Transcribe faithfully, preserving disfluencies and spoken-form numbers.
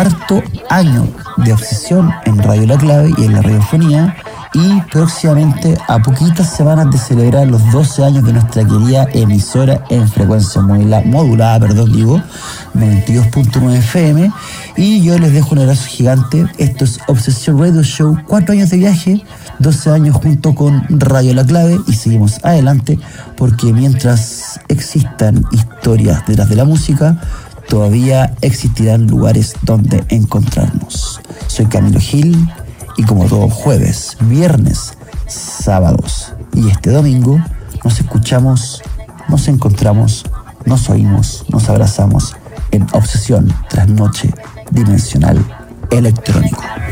cuarto año de Obsesión en Radio La Clave y en la radiofonía, y próximamente, a poquitas semanas de celebrar los doce años de nuestra querida emisora en frecuencia modula, modulada, perdón, digo, noventa y dos punto nueve F M, y yo les dejo un abrazo gigante. Esto es Obsesión Radio Show, cuatro años de viaje, doce años junto con Radio La Clave, y seguimos adelante porque mientras existan historias detrás de la música, todavía existirán lugares donde encontrarnos. Soy Camilo Gil, y como todo jueves, viernes, sábados y este domingo, nos escuchamos, nos encontramos, nos oímos, nos abrazamos en Obsesión Trasnoche Dimensional Electrónico.